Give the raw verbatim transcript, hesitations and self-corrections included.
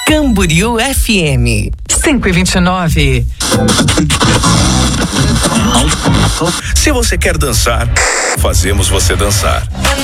Camboriú F M cinco e vinte e nove. Se você quer dançar, fazemos você dançar.